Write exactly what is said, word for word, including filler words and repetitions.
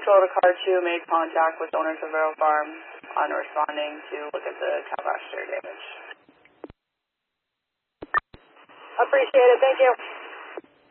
Control to Car two made contact with owners of Vero Farm on responding to look at the cow pasture damage. Appreciate it. Thank you.